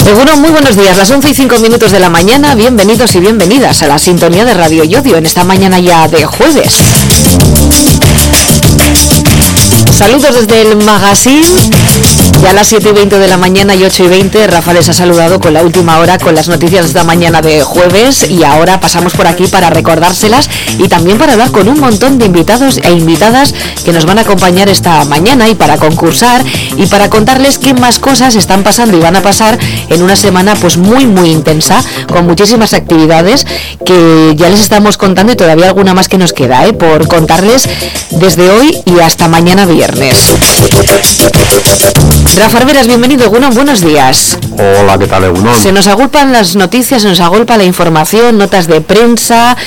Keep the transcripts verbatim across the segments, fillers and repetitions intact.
Bueno, muy buenos días, las once y cinco minutos de la mañana, bienvenidos y bienvenidas a la sintonía de Radio Llodio en esta mañana ya de jueves. Saludos desde el magazine, ya a las siete y veinte de la mañana y ocho y veinte, Rafa les ha saludado con la última hora, con las noticias de esta mañana de jueves, y ahora pasamos por aquí para recordárselas y también para hablar con un montón de invitados e invitadas que nos van a acompañar esta mañana y para concursar y para contarles qué más cosas están pasando y van a pasar en una semana pues muy muy intensa, con muchísimas actividades que ya les estamos contando y todavía alguna más que nos queda, ¿eh? por contarles desde hoy y hasta mañana viernes. Rafa Arberas, bienvenido, Egunon, buenos días. Hola, ¿qué tal, Egunon? Se nos agolpan las noticias, se nos agolpa la información, notas de prensa,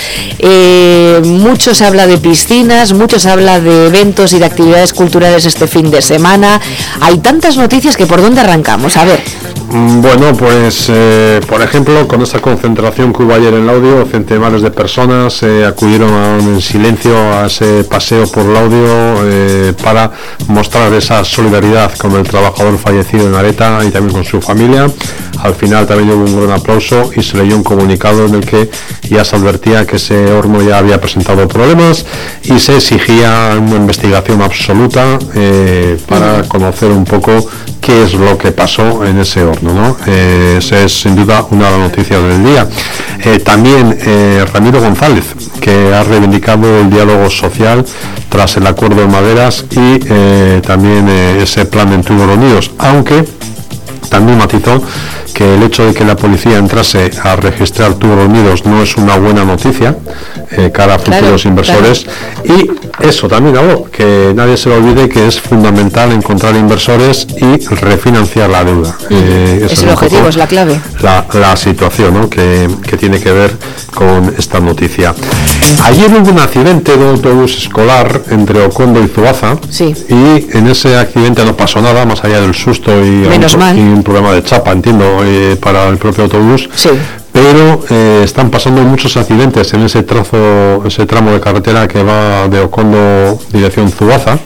eh, mucho se habla de piscinas, mucho se habla de eventos y de actividades culturales este fin de semana. Hay tantas noticias que ¿por dónde arrancamos? A ver. Bueno, pues, eh, por ejemplo, con esta concentración que hubo ayer en Laudio, centenares de personas eh, acudieron a, en silencio a ese paseo por Laudio eh, para mostrar esa solidaridad con el trabajador fallecido en Areta y también con su familia. Al final también hubo un gran aplauso y se leyó un comunicado en el que ya se advertía que ese horno ya había presentado problemas y se exigía una investigación absoluta eh, para conocer un poco qué es lo que pasó en ese horno, ¿no? Eh, esa es sin duda una de las noticias del día. Eh, también eh, Ramiro González, que ha reivindicado el diálogo social tras el acuerdo de Maderas y eh, también eh, ese plan en Tubos Reunidos, aunque también matizó que el hecho de que la policía entrase a registrar Tubos Reunidos no es una buena noticia eh, cara a futuros claro, inversores claro. Y eso también habló, que nadie se lo olvide que es fundamental encontrar inversores y refinanciar la deuda. Mm, eh, es el objetivo, es la clave. La, la situación, ¿no? que, que tiene que ver con esta noticia. Ayer hubo un accidente de un autobús escolar entre Ocondo y Zuaza, sí. Y en ese accidente no pasó nada más allá del susto y, Menos un, mal. y un problema de chapa, entiendo, eh, para el propio autobús. Sí. Pero eh, están pasando muchos accidentes en ese trazo, ese tramo de carretera que va de Ocondo dirección Zuaza.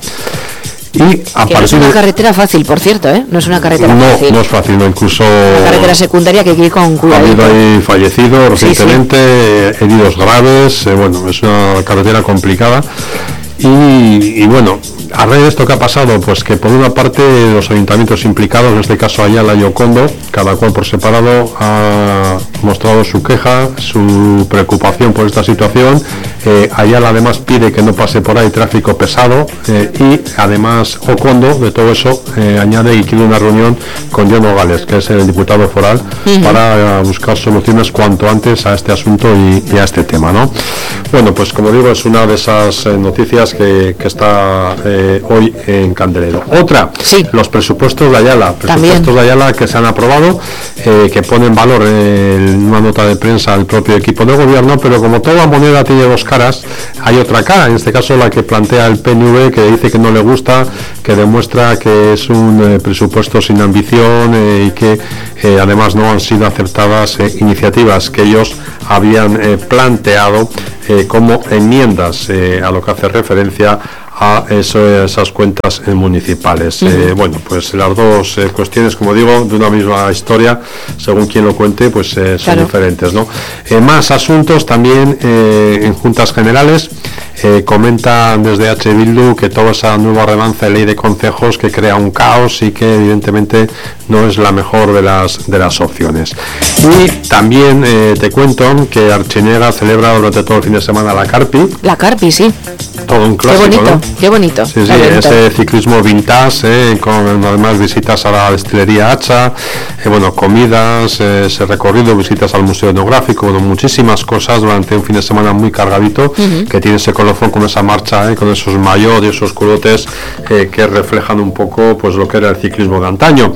Y a que partir no es una de... carretera fácil, por cierto, ¿eh? No es una carretera no, fácil. No es fácil, no, incluso... Una carretera secundaria que hay que ir con cuidado. Ha habido ahí fallecidos recientemente, sí, sí. heridos graves, eh, bueno, es una carretera complicada. Y, y bueno, a raíz de esto que ha pasado, pues que por una parte los ayuntamientos implicados, en este caso Ayala y Ocondo, cada cual por separado ha mostrado su queja, su preocupación por esta situación. eh, Ayala además pide que no pase por ahí tráfico pesado eh, y además Ocondo de todo eso eh, añade y quiere una reunión con John Nogales, que es el diputado foral, uh-huh. para uh, buscar soluciones cuanto antes a este asunto y, y a este tema, ¿no? Bueno, pues como digo, es una de esas eh, noticias que, que está eh, hoy en candelero. Otra, sí. los presupuestos de Ayala, presupuestos También. de Ayala que se han aprobado, eh, que pone en valor eh, en una nota de prensa el propio equipo de gobierno, pero como toda moneda tiene dos caras, hay otra cara, en este caso la que plantea el P N V, que dice que no le gusta, que demuestra que es un eh, presupuesto sin ambición eh, y que eh, además no han sido aceptadas eh, iniciativas que ellos habían eh, planteado eh, como enmiendas eh, a lo que hace referencia a eso, esas cuentas eh, municipales. Uh-huh. Eh, bueno, pues las dos eh, cuestiones, como digo, de una misma historia, según quien lo cuente, pues eh, son claro. diferentes, ¿no? Eh, más asuntos también eh, en juntas generales. Eh, comentan desde H. Bildu que toda esa nueva ordenanza de ley de concejos que crea un caos y que evidentemente no es la mejor de las de las opciones. Y también eh, te cuento que Artziniega celebra durante todo el fin de semana la Carpi. La Carpi, sí. Todo un clásico, qué bonito, ¿no? Qué bonito. Sí, sí, ese ciclismo vintage, eh, con además visitas a la destilería Hacha, eh, bueno, comidas, eh, ese recorrido, visitas al museo etnográfico, bueno, muchísimas cosas durante un fin de semana muy cargadito, uh-huh. que tiene ese colofón con esa marcha, eh, con esos maillot y esos culotes eh, que reflejan un poco pues lo que era el ciclismo de antaño.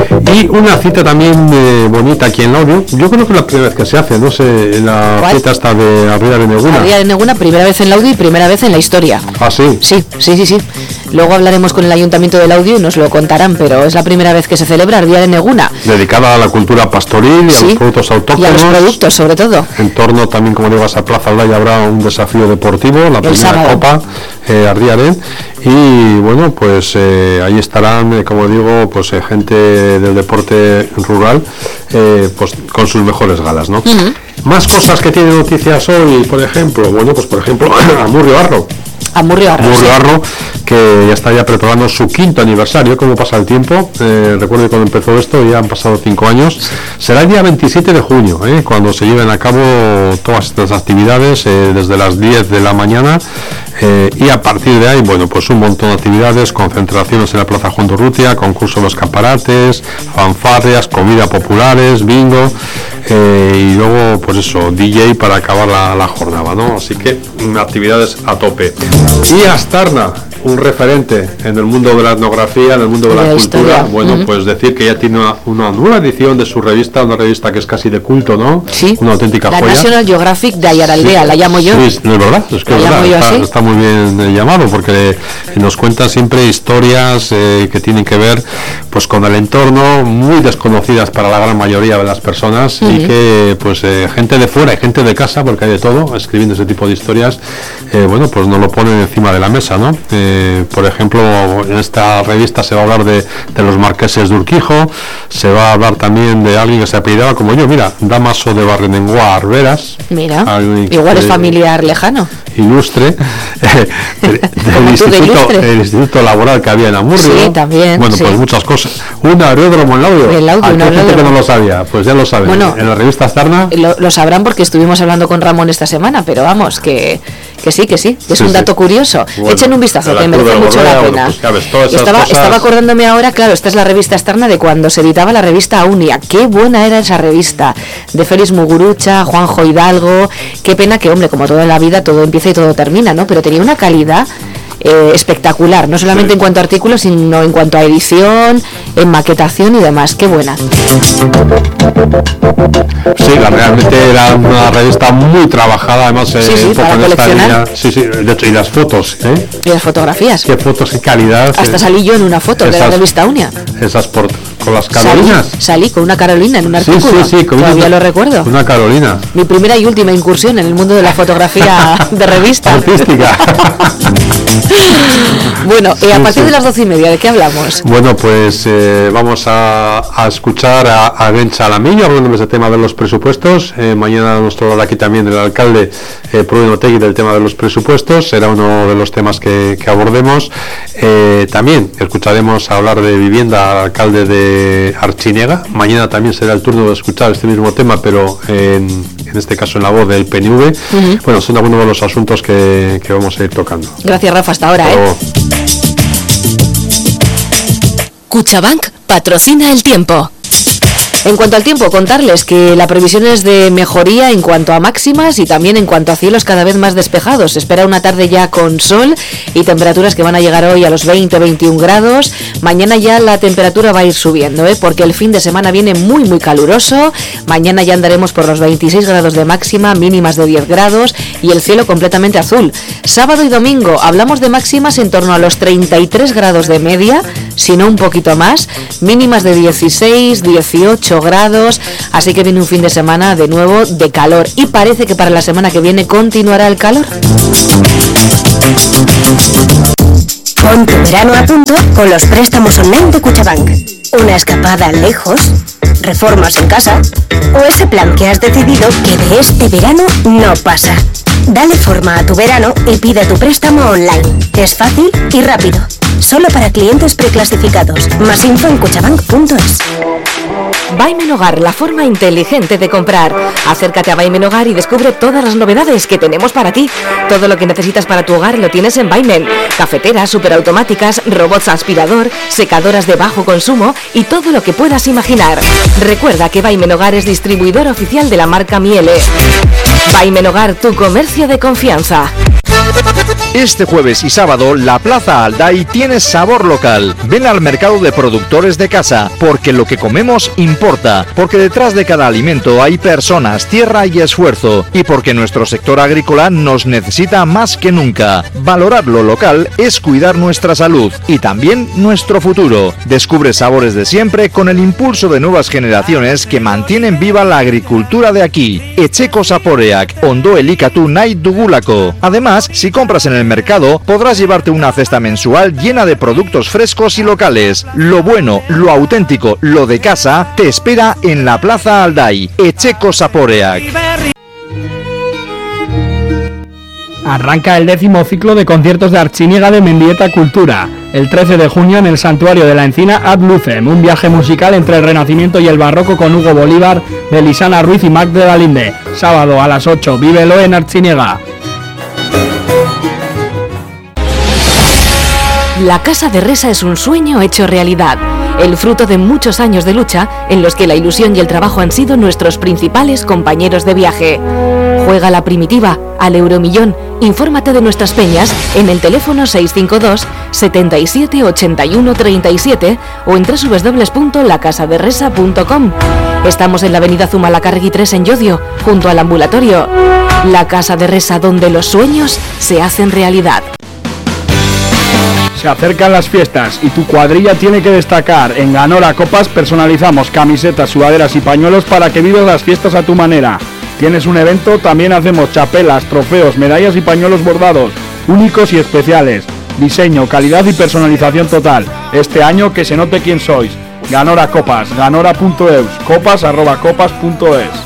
Y una cita también eh, bonita aquí en Laudio, yo creo que es la primera vez que se hace, no sé, la ¿Cuál? cita esta de Arriba de Neguna. Arriba de Neguna, primera vez en Laudio y primera vez en la historia. Ah, sí. Sí, sí, sí, sí. Luego hablaremos con el Ayuntamiento del Audio y nos lo contarán, pero es la primera vez que se celebra el Día de Neguna. Dedicada a la cultura pastoril y sí, a los productos autóctonos. Y a los productos, sobre todo. En torno también, como digo, a esa Plaza Olaya habrá un desafío deportivo, la el primera sábado. Copa, eh, Ardiaren, y bueno, pues eh, ahí estarán, eh, como digo, pues eh, gente del deporte rural, eh, pues con sus mejores galas, ¿no? Uh-huh. Más cosas que tiene noticias hoy, por ejemplo, bueno, pues por ejemplo, Amurrio Arro. Amurrio Arro, Amurrio sí. Arro, que ya está ya preparando su quinto aniversario. ¿Cómo pasa el tiempo? Eh, recuerdo que cuando empezó esto ya han pasado cinco años. Será el día veintisiete de junio, eh, cuando se lleven a cabo todas estas actividades, eh, desde las diez de la mañana, eh, y a partir de ahí, bueno, pues un montón de actividades, concentraciones en la Plaza Juan Durrutia, concurso de los escaparates, fanfarrias, comida populares, bingo, eh, y luego, pues eso, D J para acabar la, la jornada, ¿no? Así que actividades a tope. Y Astarna, un referente en el mundo de la etnografía, en el mundo de la, la cultura. Historia. Bueno, uh-huh. pues decir que ya tiene una, una nueva edición de su revista, una revista que es casi de culto, ¿no? Sí. Una auténtica la joya. La National Geographic de Ayaraldea, sí. La llamo yo. Sí, no es verdad, es que la es verdad, llamo está, yo está muy bien eh, llamado, porque nos cuenta siempre historias eh, que tienen que ver pues con el entorno, muy desconocidas para la gran mayoría de las personas, uh-huh. y que pues eh, gente de fuera y gente de casa, porque hay de todo, escribiendo ese tipo de historias, eh, bueno, pues nos lo ponen encima de la mesa, ¿no? Eh, por ejemplo, en esta revista se va a hablar de, de los marqueses de Urquijo, se va a hablar también de alguien que se apellidaba como yo, mira, Damaso de Barrenengoa Arberas. Mira, igual es familiar lejano. Ilustre, eh, del, del instituto, el instituto laboral que había en Amurrio. Sí, también. Bueno, sí. pues muchas cosas. Un aeródromo en Laudio. El Laudio, Hay gente aeródromo. que no lo sabía, pues ya lo saben. Bueno, en la revista Astarna. Lo, lo sabrán porque estuvimos hablando con Ramón esta semana, pero vamos, que, que sí, que sí, que es sí, un dato sí. curioso. Bueno, Echen un vistazo, que merece mucho Borrea, la pena. Bueno, pues, ya ves, todas esas estaba, cosas... estaba acordándome ahora, claro, esta es la revista Astarna de cuando se editaba la revista Unia. Qué buena era esa revista, de Félix Mugurucha, Juanjo Hidalgo. Qué pena que, hombre, como toda en la vida, todo empieza y todo termina, ¿no? Pero tenía una calidad eh, espectacular, no solamente sí. en cuanto a artículos, sino en cuanto a edición, en maquetación y demás. Qué buena. Sí, la, realmente era una revista muy trabajada, además, eh, sí, sí, un poco para en esta coleccionar. línea. Sí, sí, de hecho, y las fotos, ¿eh? Y las fotografías. Qué fotos, qué calidad. Hasta eh. salí yo en una foto esas, de la revista Unia. Esas por, con las Carolinas. Salí, salí con una Carolina en un artículo. Sí, sí, sí, todavía una, lo recuerdo. Una Carolina. Mi primera y última incursión en el mundo de la fotografía de revista. Artística. Bueno, sí, eh, a partir sí. de las doce y media, ¿de qué hablamos? Bueno, pues eh, vamos a, a escuchar a, a Ben Chalamillo hablando de ese tema de los presupuestos. Eh, mañana nos hablará aquí también el alcalde eh, Pruben Otegui del tema de los presupuestos. Será uno de los temas que, que abordemos. Eh, también escucharemos hablar de vivienda al alcalde de Archinega. Mañana también será el turno de escuchar este mismo tema, pero en, en este caso en la voz del P N V. Uh-huh. Bueno, son algunos de los asuntos que, que vamos a ir tocando. Gracias, Rafa, hasta ahora. Pero, ¿eh? Cuchabank patrocina el tiempo. En cuanto al tiempo, contarles que la previsión es de mejoría en cuanto a máximas y también en cuanto a cielos cada vez más despejados. Se espera una tarde ya con sol y temperaturas que van a llegar hoy a los veinte a veintiún grados. Mañana ya la temperatura va a ir subiendo, ¿eh? porque el fin de semana viene muy muy caluroso. Mañana ya andaremos por los veintiséis grados de máxima, mínimas de diez grados y el cielo completamente azul. Sábado y domingo hablamos de máximas en torno a los treinta y tres grados de media, si no un poquito más, mínimas de dieciséis, dieciocho grados, así que viene un fin de semana de nuevo de calor y parece que para la semana que viene continuará el calor. Pon tu verano a punto con los préstamos online de Cuchabank. Una escapada lejos, reformas en casa o ese plan que has decidido que de este verano no pasa. Dale forma a tu verano y pide tu préstamo online. Es fácil y rápido. Solo para clientes preclasificados. Más info en cuchabank punto es. Vaimen Hogar, la forma inteligente de comprar. Acércate a Vaimen Hogar y descubre todas las novedades que tenemos para ti. Todo lo que necesitas para tu hogar lo tienes en Vaimen. Cafeteras, superautomáticas, robots aspirador, secadoras de bajo consumo y todo lo que puedas imaginar. Recuerda que Vaimen Hogar es distribuidor oficial de la marca Miele. Vaimen Hogar, tu comercio de confianza. Este jueves y sábado, la Plaza Alday tiene sabor local. Ven al mercado de productores de casa, porque lo que comemos importa, porque detrás de cada alimento hay personas, tierra y esfuerzo, y porque nuestro sector agrícola nos necesita más que nunca. Valorar lo local es cuidar nuestra salud y también nuestro futuro. Descubre sabores de siempre con el impulso de nuevas generaciones que mantienen viva la agricultura de aquí. Etxeko Zaporeak, Ondo Elikatu Nahi Dugulako. Además, Además, si compras en el mercado, podrás llevarte una cesta mensual llena de productos frescos y locales. Lo bueno, lo auténtico, lo de casa, te espera en la Plaza Aldai, Etxeko Zaporeak. Arranca el décimo ciclo de conciertos de Artziniega de Mendieta Cultura. El trece de junio en el Santuario de la Encina Ad Lucem, un viaje musical entre el Renacimiento y el Barroco con Hugo Bolívar, Belisana Ruiz y Mac de Galinde. Sábado a las ocho, vívelo en Artziniega. La Casa de Resa es un sueño hecho realidad, el fruto de muchos años de lucha en los que la ilusión y el trabajo han sido nuestros principales compañeros de viaje. Juega la primitiva, al Euromillón. Infórmate de nuestras peñas en el teléfono seis cinco dos, setenta y siete, ochenta y uno, treinta y siete o en doble u doble u doble u punto la casa de resa punto com. Estamos en la avenida Zumalacárregui tres en Llodio, junto al ambulatorio. La Casa de Resa, donde los sueños se hacen realidad. Se acercan las fiestas y tu cuadrilla tiene que destacar. En Ganora Copas personalizamos camisetas, sudaderas y pañuelos para que vivas las fiestas a tu manera. ¿Tienes un evento? También hacemos chapelas, trofeos, medallas y pañuelos bordados, únicos y especiales. Diseño, calidad y personalización total. Este año que se note quién sois. Ganora Copas, ganora punto eus, copas arroba copas punto es.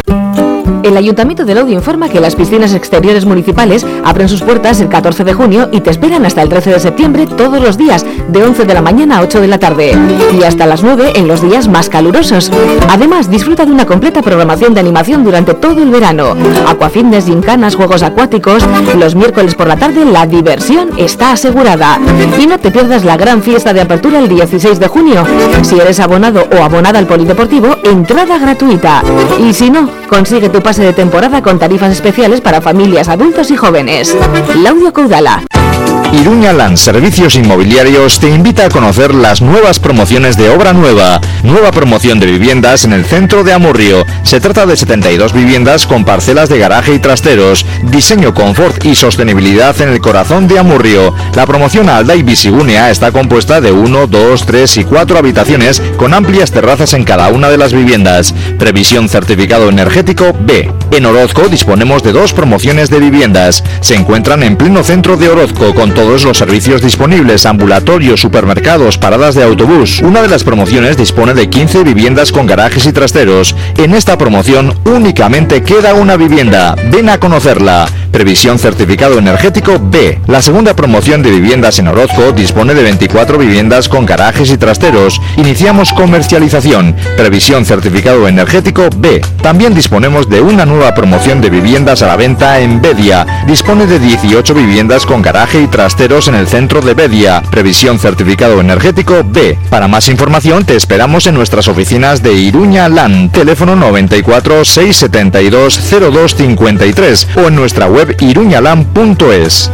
El Ayuntamiento de Laudio informa que las piscinas exteriores municipales abren sus puertas el catorce de junio y te esperan hasta el trece de septiembre todos los días, de once de la mañana a ocho de la tarde y hasta las nueve en los días más calurosos. Además, disfruta de una completa programación de animación durante todo el verano. Aquafitness, gincanas, juegos acuáticos. Los miércoles por la tarde la diversión está asegurada. Y no te pierdas la gran fiesta de apertura el dieciséis de junio. Si eres abonado o abonada al polideportivo, entrada gratuita. Y si no, consigue tu pase de temporada con tarifas especiales para familias, adultos y jóvenes. Laudio Caudala. Iruña Land Servicios Inmobiliarios te invita a conocer las nuevas promociones de obra nueva. Nueva promoción de viviendas en el centro de Amurrio. Se trata de setenta y dos viviendas con parcelas de garaje y trasteros. Diseño, confort y sostenibilidad en el corazón de Amurrio. La promoción Aldai Bisigunea está compuesta de uno, dos, tres y cuatro habitaciones con amplias terrazas en cada una de las viviendas. Previsión certificado energético B. En Orozco disponemos de dos promociones de viviendas. Se encuentran en pleno centro de Orozco con todos los servicios disponibles, ambulatorios, supermercados, paradas de autobús. Una de las promociones dispone de quince viviendas con garajes y trasteros. En esta promoción únicamente queda una vivienda. Ven a conocerla. Previsión certificado energético B. La segunda promoción de viviendas en Orozco dispone de veinticuatro viviendas con garajes y trasteros. Iniciamos comercialización. Previsión certificado energético B. También disponemos de una nueva promoción de viviendas a la venta en Bedia. Dispone de dieciocho viviendas con garaje y trasteros en el centro de Bedia. Previsión certificado energético B. Para más información te esperamos en nuestras oficinas de Iruña Land. Teléfono noventa y cuatro, seiscientos setenta y dos, cero dos cincuenta y tres o en nuestra web iruñaland punto es.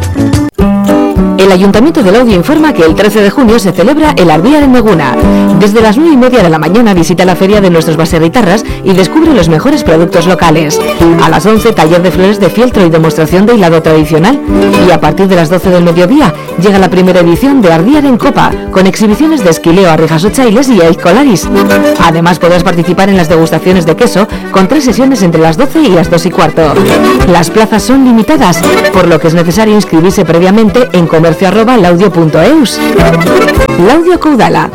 El Ayuntamiento de Laudio informa que el trece de junio se celebra el Ardiar en Meguna. Desde las nueve y media de la mañana visita la feria de nuestros baserritarras y descubre los mejores productos locales. A las once, taller de flores de fieltro y demostración de hilado tradicional. Y a partir de las doce del mediodía llega la primera edición de Ardiar en Copa, con exhibiciones de esquileo, arrijas o chailes y el colaris. Además podrás participar en las degustaciones de queso con tres sesiones entre las doce y las dos y cuarto. Las plazas son limitadas, por lo que es necesario inscribirse previamente en comercio arroba laudio punto eus. Laudio Caudala.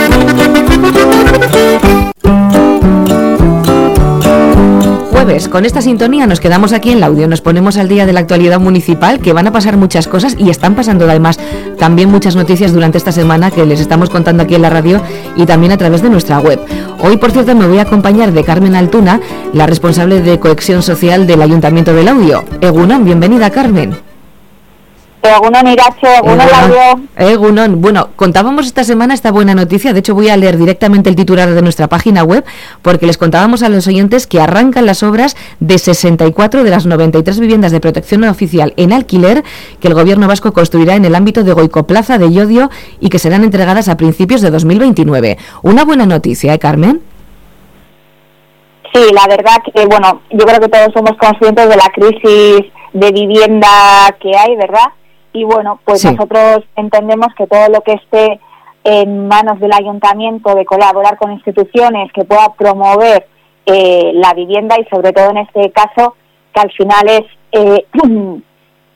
Jueves, con esta sintonía nos quedamos aquí en Laudio, nos ponemos al día de la actualidad municipal, que van a pasar muchas cosas y están pasando además también muchas noticias durante esta semana que les estamos contando aquí en la radio y también a través de nuestra web. Hoy, por cierto, me voy a acompañar de Carmen Altuna, la responsable de cohesión social del Ayuntamiento de Laudio. Egunon, bienvenida, Carmen. Egunon, Irache, Egunon, Laudio. Egunon. Bueno, contábamos esta semana esta buena noticia. De hecho, voy a leer directamente el titular de nuestra página web, porque les contábamos a los oyentes que arrancan las obras de sesenta y cuatro de las noventa y tres viviendas de protección oficial en alquiler que el Gobierno vasco construirá en el ámbito de Goicoplaza de Llodio y que serán entregadas a principios de dos mil veintinueve. Una buena noticia, ¿eh, Carmen? Sí, la verdad que, bueno, yo creo que todos somos conscientes de la crisis de vivienda que hay, ¿verdad? Y bueno, pues sí, nosotros entendemos que todo lo que esté en manos del ayuntamiento de colaborar con instituciones que pueda promover eh, la vivienda y sobre todo en este caso que al final es eh,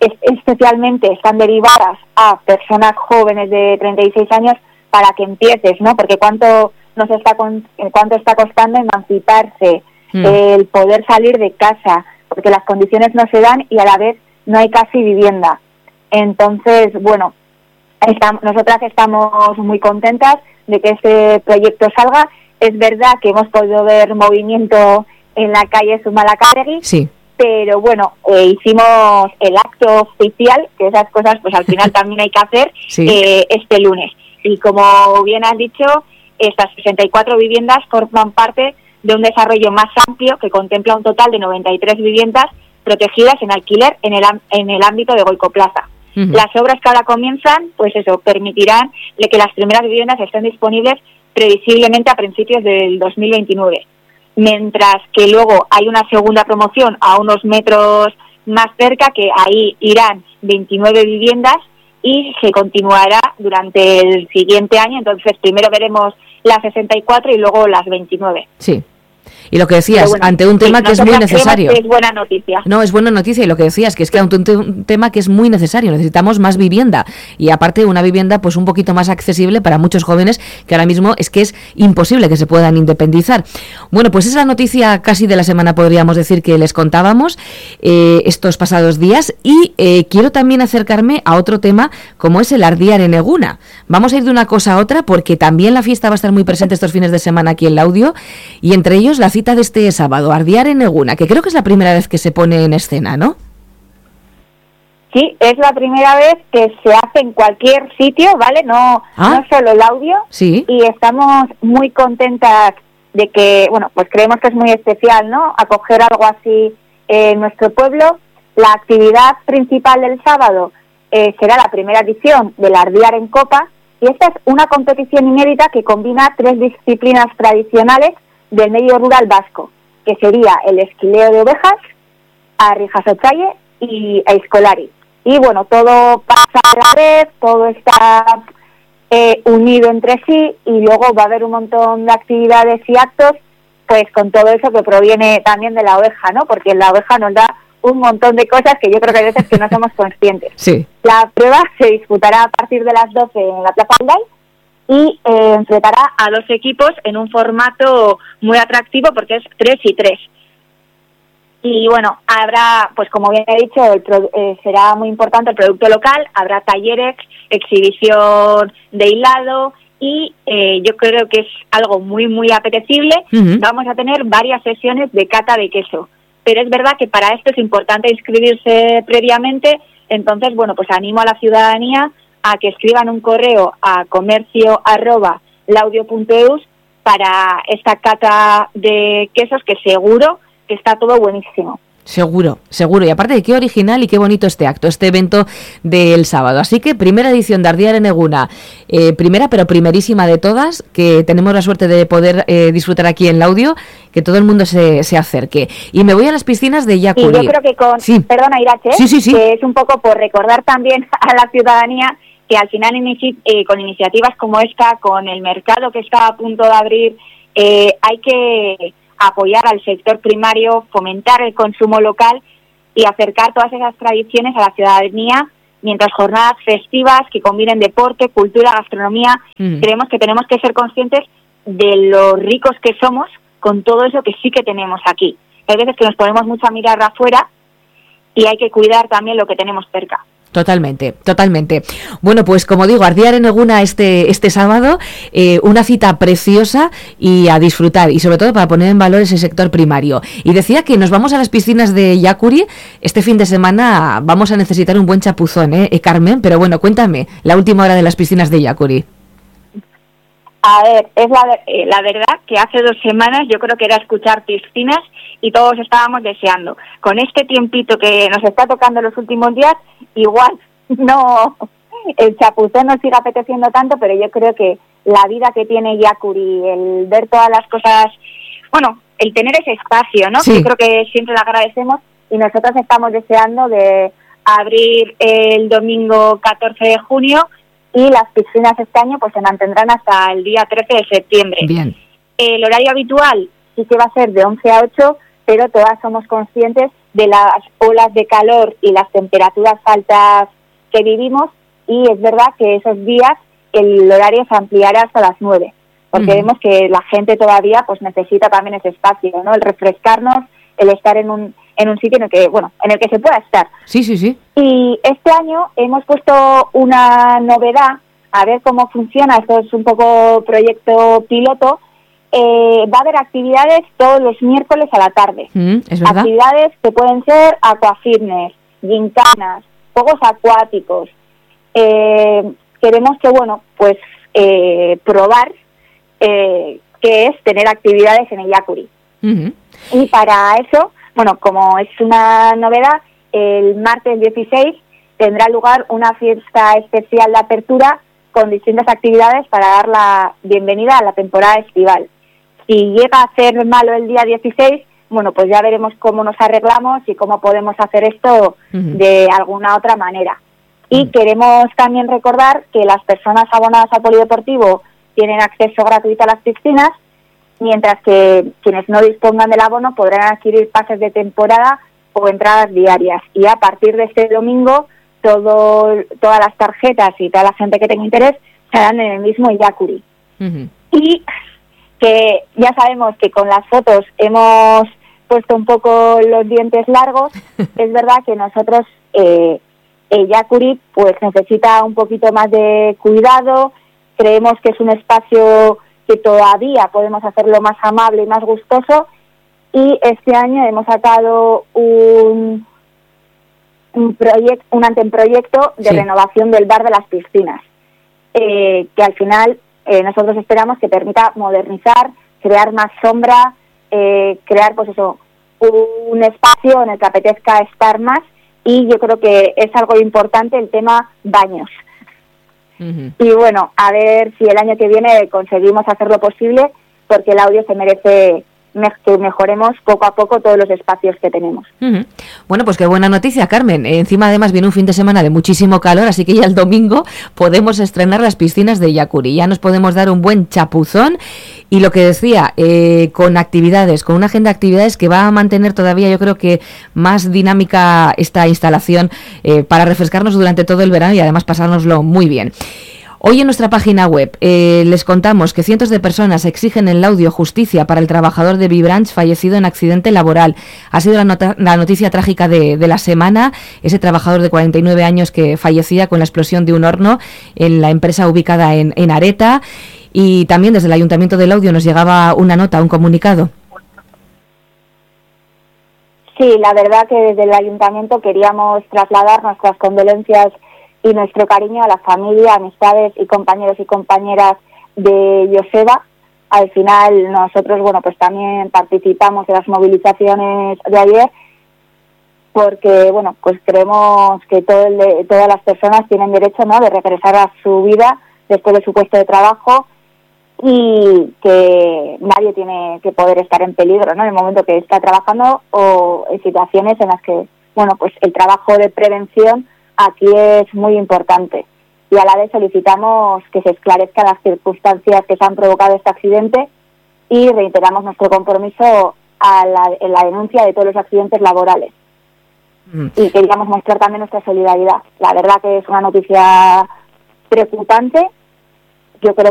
es, especialmente están derivadas a personas jóvenes de treinta y seis años para que empieces, ¿no? Porque cuánto nos está con, cuánto está costando emanciparse, mm. el poder salir de casa, porque las condiciones no se dan y a la vez no hay casi vivienda. Entonces, bueno, estamos, nosotras estamos muy contentas de que este proyecto salga. Es verdad que hemos podido ver movimiento en la calle Zumalacárregui, sí. pero bueno, eh, hicimos el acto oficial, que esas cosas pues al final también hay que hacer, sí. eh, este lunes. Y como bien has dicho, estas sesenta y cuatro viviendas forman parte de un desarrollo más amplio que contempla un total de noventa y tres viviendas protegidas en alquiler en el, en el ámbito de Goico Plaza. Uh-huh. Las obras que ahora comienzan, pues eso, permitirán que las primeras viviendas estén disponibles previsiblemente a principios del dos mil veintinueve. Mientras que luego hay una segunda promoción a unos metros más cerca, que ahí irán veintinueve viviendas y se continuará durante el siguiente año. Entonces primero veremos las sesenta y cuatro y luego las veintinueve. Sí. Y lo que decías, bueno, ante un tema sí, que es muy necesario. Que es buena noticia. No, es buena noticia, y lo que decías, que es que ante un, te- un tema que es muy necesario, necesitamos más vivienda, y aparte una vivienda pues un poquito más accesible para muchos jóvenes que ahora mismo es que es imposible que se puedan independizar. Bueno, pues esa noticia casi de la semana podríamos decir que les contábamos eh, estos pasados días, y eh, quiero también acercarme a otro tema como es el Ardiar en Eguna. Vamos a ir de una cosa a otra porque también la fiesta va a estar muy presente estos fines de semana aquí en Laudio, y entre ellos la cita de este sábado, Ardiar en Eguna, que creo que es la primera vez que se pone en escena, ¿no? Sí, es la primera vez que se hace en cualquier sitio, ¿vale? No, ¿Ah? no solo Laudio. Sí. Y estamos muy contentas de que, bueno, pues creemos que es muy especial, ¿no? Acoger algo así en nuestro pueblo. La actividad principal del sábado eh, será la primera edición del Ardiar en Copa, y esta es una competición inédita que combina tres disciplinas tradicionales del medio rural vasco, que sería el esquileo de ovejas, Arrijasochaye y Eiskolari. Y bueno, todo pasa a la vez, todo está eh, unido entre sí, y luego va a haber un montón de actividades y actos, pues con todo eso que proviene también de la oveja, ¿no? Porque la oveja nos da un montón de cosas que yo creo que hay veces que no somos conscientes. Sí. La prueba se disputará a partir de las doce en la Plaza Alday, y eh, enfrentará a dos equipos en un formato muy atractivo porque es tres y tres. Y bueno, habrá, pues como bien he dicho, el pro, eh, será muy importante el producto local, habrá talleres, exhibición de hilado, y eh, yo creo que es algo muy, muy apetecible. Uh-huh. Vamos a tener varias sesiones de cata de queso, pero es verdad que para esto es importante inscribirse previamente. Entonces, bueno, pues animo a la ciudadanía a que escriban un correo a comercio arroba laudio punto eus para esta cata de quesos, que seguro que está todo buenísimo. Seguro, seguro. Y aparte de qué original y qué bonito este acto, este evento del sábado. Así que primera edición de Ardiar en Eguna, eh, primera pero primerísima de todas, que tenemos la suerte de poder eh, disfrutar aquí en Laudio, que todo el mundo se, se acerque. Y me voy a las piscinas de Yacuri. Y yo creo que con, sí. perdona Irache, sí, sí, sí. que es un poco por recordar también a la ciudadanía que al final inici- eh, con iniciativas como esta, con el mercado que está a punto de abrir, eh, hay que apoyar al sector primario, fomentar el consumo local y acercar todas esas tradiciones a la ciudadanía, mientras jornadas festivas que combinen deporte, cultura, gastronomía. Mm. Creemos que tenemos que ser conscientes de lo ricos que somos con todo eso que sí que tenemos aquí. Hay veces que nos ponemos mucho a mirar afuera y hay que cuidar también lo que tenemos cerca. Totalmente, totalmente. Bueno, pues como digo, Ardiar en Eguna este este sábado, eh, una cita preciosa y a disfrutar, y sobre todo para poner en valor ese sector primario. Y decía que nos vamos a las piscinas de Yacuri este fin de semana. Vamos a necesitar un buen chapuzón, ¿eh, Carmen? Pero bueno, cuéntame, la última hora de las piscinas de Yacuri. A ver, es la, eh, la verdad que hace dos semanas yo creo que era escuchar piscinas y todos estábamos deseando. Con este tiempito que nos está tocando los últimos días, igual no, el chapuzón nos sigue apeteciendo tanto, pero yo creo que la vida que tiene Yacuri, el ver todas las cosas, bueno, el tener ese espacio, ¿no? Sí. Yo creo que siempre lo agradecemos, y nosotros estamos deseando de abrir el domingo catorce de junio, y las piscinas este año pues se mantendrán hasta el día trece de septiembre. Bien. El horario habitual sí que va a ser de once a ocho, pero todas somos conscientes de las olas de calor y las temperaturas altas que vivimos, y es verdad que esos días el horario se ampliará hasta las nueve, porque uh-huh. vemos que la gente todavía pues necesita también ese espacio, ¿no? El refrescarnos, el estar en un en un sitio en el que, bueno, en el que se pueda estar. Sí, sí, sí. Y este año hemos puesto una novedad, a ver cómo funciona, esto es un poco proyecto piloto. Eh, va a haber actividades todos los miércoles a la tarde. Mm, ¿es verdad? Actividades que pueden ser aquafitness, gincanas, juegos acuáticos. Eh, queremos que, bueno, pues eh, probar eh, qué es tener actividades en el Yakuri. Uh-huh. Y para eso, bueno, como es una novedad, el martes dieciséis tendrá lugar una fiesta especial de apertura con distintas actividades para dar la bienvenida a la temporada estival. Si llega a ser malo el día dieciséis, bueno, pues ya veremos cómo nos arreglamos y cómo podemos hacer esto uh-huh. de alguna otra manera. Y uh-huh. queremos también recordar que las personas abonadas al polideportivo tienen acceso gratuito a las piscinas, mientras que quienes no dispongan del abono podrán adquirir pases de temporada o entradas diarias. Y a partir de este domingo, todo, todas las tarjetas y toda la gente que tenga interés estarán en el mismo Yakuri. Uh-huh. Y que ya sabemos que con las fotos hemos puesto un poco los dientes largos. Es verdad que nosotros, eh, el Yakuri, pues necesita un poquito más de cuidado. Creemos que es un espacio que todavía podemos hacerlo más amable y más gustoso, y este año hemos sacado un un proyecto, un anteproyecto de sí. renovación del bar de las piscinas, eh, que al final eh, nosotros esperamos que permita modernizar, crear más sombra, eh, crear pues eso, un espacio en el que apetezca estar más, y yo creo que es algo importante el tema baños. Uh-huh. Y bueno, a ver si el año que viene conseguimos hacer lo posible, porque el audio se merece que mejoremos poco a poco todos los espacios que tenemos. Uh-huh. Bueno, pues qué buena noticia, Carmen. Encima además viene un fin de semana de muchísimo calor, así que ya el domingo podemos estrenar las piscinas de Yakuri. Ya nos podemos dar un buen chapuzón, y lo que decía, eh, con actividades, con una agenda de actividades que va a mantener todavía, yo creo que más dinámica esta instalación, eh, para refrescarnos durante todo el verano y además pasárnoslo muy bien. Hoy en nuestra página web eh, les contamos que cientos de personas exigen en Laudio justicia para el trabajador de Vibranch fallecido en accidente laboral. Ha sido la, nota, la noticia trágica de, de la semana, ese trabajador de cuarenta y nueve años que fallecía con la explosión de un horno en la empresa ubicada en, en Areta. Y también desde el Ayuntamiento de Laudio nos llegaba una nota, un comunicado. Sí, la verdad que desde el Ayuntamiento queríamos trasladar nuestras condolencias y nuestro cariño a la familia, amistades y compañeros y compañeras de Joseba. Al final nosotros, bueno, pues también participamos de las movilizaciones de ayer, porque, bueno, pues creemos que todo el de, todas las personas tienen derecho, ¿no?, de regresar a su vida después de su puesto de trabajo, y que nadie tiene que poder estar en peligro, ¿no?, en el momento que está trabajando, o en situaciones en las que, bueno, pues el trabajo de prevención aquí es muy importante, y a la vez solicitamos que se esclarezcan las circunstancias que se han provocado este accidente, y reiteramos nuestro compromiso a la, en la denuncia de todos los accidentes laborales. Mm. Y queríamos mostrar también nuestra solidaridad. La verdad que es una noticia preocupante. Yo creo